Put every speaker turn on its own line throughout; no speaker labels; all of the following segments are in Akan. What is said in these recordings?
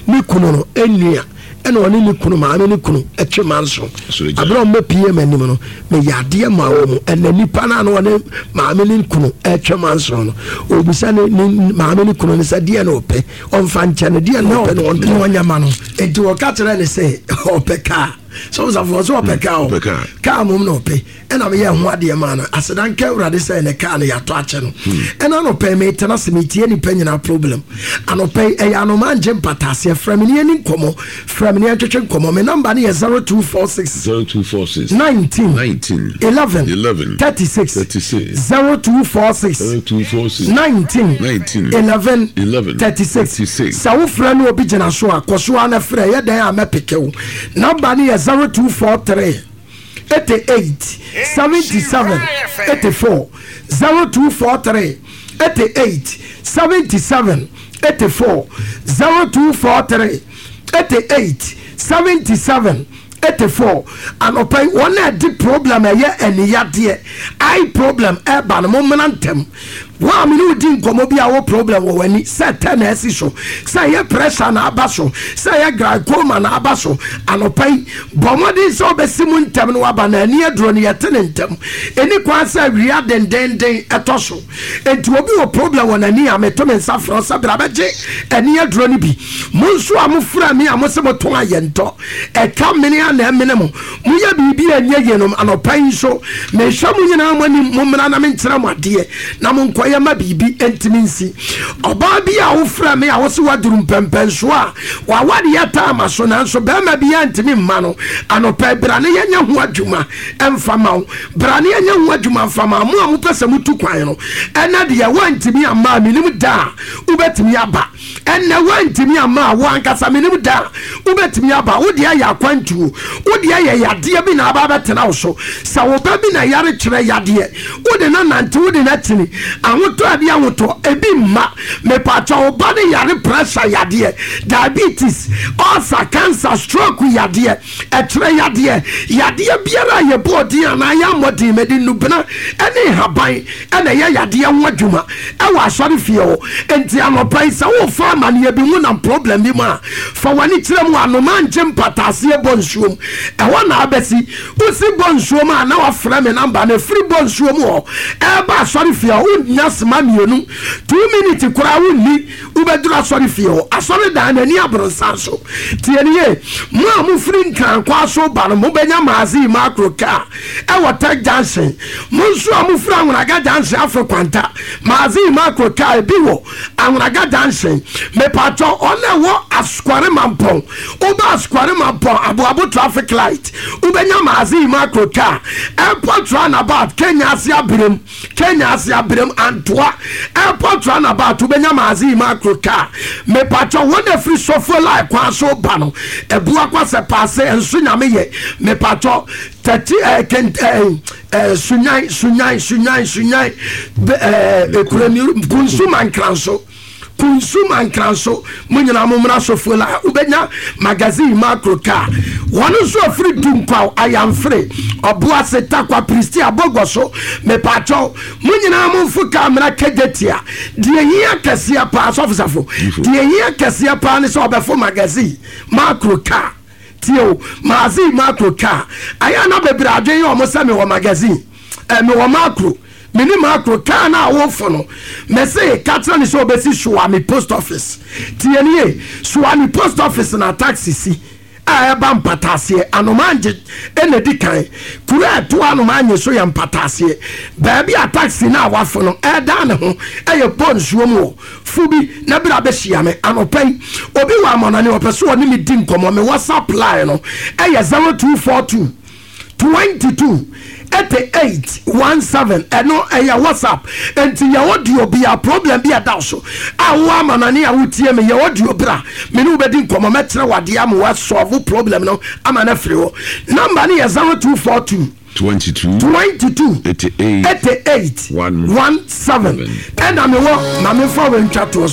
ni kunu no enua ena oni ni kunu ma ni kunu etwe manso abro me PM anim no me yade ma wo mu ena nipa na no ne ma ni kunu etwe manso no obisa ne ma ni kunu ne sa die na ope onfa nche ne die na ope no onya ma no enti wo ka tere ne se ope ka so so peka ka mum no pe ena me ye ho ade ma na asedan ka urade say ne ka na ya to ache no ena no pe me tena se me tie ni pa nyina problem anope e ya no manje mpatase from ni ani komo from ni atwetwe komo me number na 0246 19 11 36 0246 19 11 36 sa wo fra no obi gina so akoso ana fra ye dan a mepekew number na 0243 88 77 84 0243 88 77 84 0243 88 77 84 anopai one di problem eye eniyade I problem e ba no momentum wa me no di nkomo bi a wo problem wo wani set na esi so say ye pressure na abaso say ye glaucoma na abaso anopai bomodi so besimu ntem no aba na ani adro ne yetene ntem eni kwa say wia den etoso enti obi wo problem wona ni ameto men safro sabra beje ani adro ni bi monso amfura mi amosemo to ayento e kamene na menemo muya bibi anye yenom anopai so me hwamu nyina amani momra na menkyera made na monko ya ma bibi entiminsi oba bia wo fra me a wo se waduru pempenso a wa wade ya ta amaso na nso be ma bia entimi mma no anopa brane yenya ho adwuma emfama wo brane yenya ho adwuma mfama mo a mo pese mutu kwan no ena de ya wantimi amma minim da ubetimi aba ena wantimi amma wo ankasa minim da ubetimi aba wo de ya kwantu wo de ya yade bi na aba betena wo so sa wo ba bi na yare kire yade wo de na nante wo de na tini to ade awoto ebi ma me pacha obane yare pressure yade diabetes ulcer cancer stroke yade etre yade biara ye body ana ya modi medi nubena ene haban ene ye yade nwadwuma e wa asori fie o enti anopai sa wo fa mane ye bi mu na problem bi ma fa wani kire mu anoma nje mpatase bonsuom e wona abesi usi bonsuom ana wa fra me number na free bonsuom o e ba asori fie o nya mamienu 2 minutes kura wuni ubedura sorry fio asori da na ni abronsanso tieniye mu amufri nkan kwaso ba no mo benya mazi macro car e water junction munso amufri anwuraga junction afrokwanta mazi macro car biwo anwuraga junction me pato ona wo askware mampon uba askware mampon abu traffic light ubenya mazi macro car airport runabout Kenya Asia Birem Antwa airport runabout ubenya mazi macro car me pato wona free software like kwaso ba no ebua kwase passe enso nyame ye me pato 30 sunyai ekurani consumer kranso munyina momra sofola ubenya magazine macro car wonu so free dumpau I am free obua seta kwa pristi abogoso me pacho munyina momfu kamera kegetia die hia kesia pa sofisafo die hia kesia pa ne so obefo magazine macro car tio magazine macro car aya na bebra adwen yo mo se me wo magazine me wo macro mini macro car na wo fono me say katra ni so obesi Suwami post office tienie Suwami post office na taxi si aba mpatase anomanje enedikan kura to anomanje so ya mpatase baabi a taxi na wa fono da ne ho eye bonsuo mu fubi na bira be hia me anopai obi wa monane opeso oni mi din komo me WhatsApp line no eye 0242 22 8817 eno eya WhatsApp enti ya audio bi a problem bi ada so awa manane ya wutie me ya audio bra me no bedi nkomo metre wade am wa solve problem no amana free ho number ni 0242 22 88 17 and I'm na me for when chat to us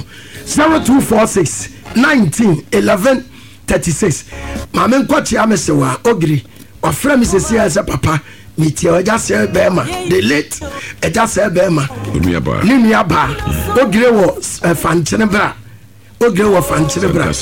0246 19 11 36 ma me nkwachi amesewa ogiri wa frame sesi ase papa miti oja se bema the late eja se bema ni mi aba ogire wo fanchene bra ogire wo fanchene bra